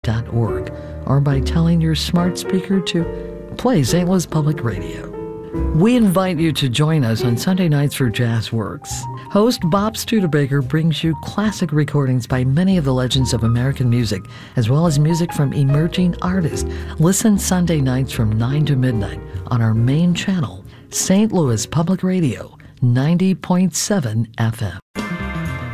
.org, or by telling your smart speaker to play St. Louis Public Radio. We invite you to join us on Sunday nights for Jazz Works. Host Bob Studebaker brings you classic recordings by many of the legends of American music, as well as music from emerging artists. Listen Sunday nights from 9 to midnight on our main channel, St. Louis Public Radio, 90.7 FM.